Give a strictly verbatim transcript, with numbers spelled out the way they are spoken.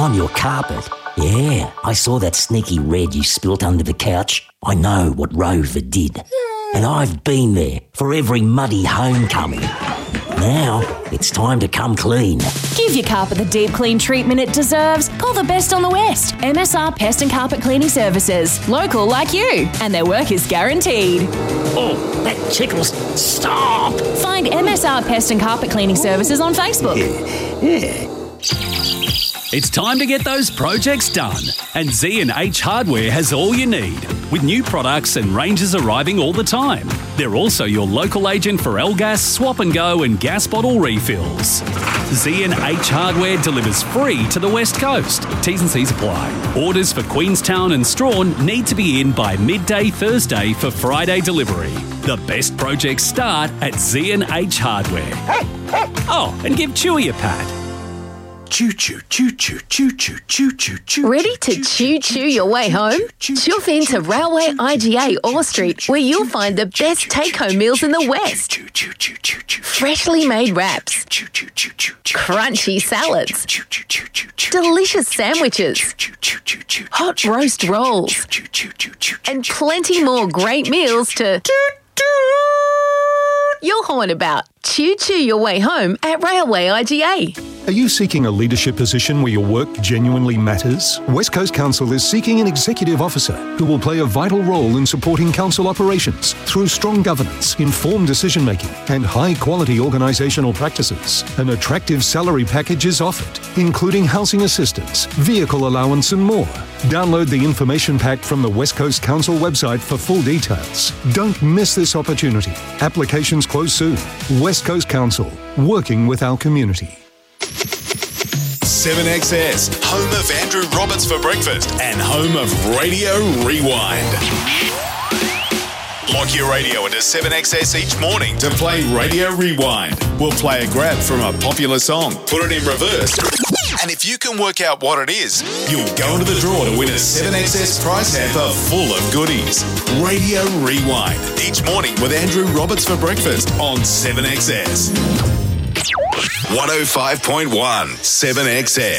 On your carpet? Yeah, I saw that sneaky red you spilt under the couch. I know what Rover did. And I've been there for every muddy homecoming. Now, it's time to come clean. Give your carpet the deep clean treatment it deserves. Call the best on the West. M S R Pest and Carpet Cleaning Services. Local like you. And their work is guaranteed. Oh, that tickles. Stop! Find M S R Pest and Carpet Cleaning Services on Facebook. Yeah. It's time to get those projects done, and Z and H Hardware has all you need, with new products and ranges arriving all the time. They're also your local agent for L-Gas, Swap and Go and gas bottle refills. Z and H Hardware delivers free to the West Coast. T's and C's apply. Orders for Queenstown and Strawn need to be in by midday Thursday for Friday delivery. The best projects start at Z and H Hardware. Oh, and give Chewy a pat. Choo choo choo choo choo choo choo choo choo. Ready to choo choo your way home? Chuff into Railway I G A Orr Street, where you'll find the best take-home meals in the West. Freshly made wraps, crunchy salads, delicious sandwiches, hot roast rolls, and plenty more great meals to you'll horn about. Choo choo your way home at Railway I G A. Are you seeking a leadership position where your work genuinely matters? West Coast Council is seeking an executive officer who will play a vital role in supporting council operations through strong governance, informed decision-making, and high-quality organisational practices. An attractive salary package is offered, including housing assistance, vehicle allowance and more. Download the information pack from the West Coast Council website for full details. Don't miss this opportunity. Applications close soon. West Coast Council, working with our community. seven X S, home of Andrew Roberts for breakfast and home of Radio Rewind. Lock your radio into seven X S each morning to play Radio Rewind. We'll play a grab from a popular song, put it in reverse, and if you can work out what it is, you'll go into the draw to win a seven X S prize hamper full of goodies. Radio Rewind, each morning with Andrew Roberts for breakfast on seven X S. one oh five point one, seven X S.